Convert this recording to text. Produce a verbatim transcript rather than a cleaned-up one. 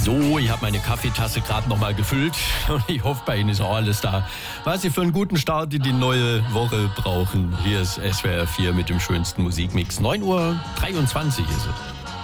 So, ich habe meine Kaffeetasse gerade nochmal gefüllt und ich hoffe, bei Ihnen ist auch alles da, was Sie für einen guten Start in die neue Woche brauchen. Hier ist S W R vier mit dem schönsten Musikmix. neun Uhr dreiundzwanzig ist es.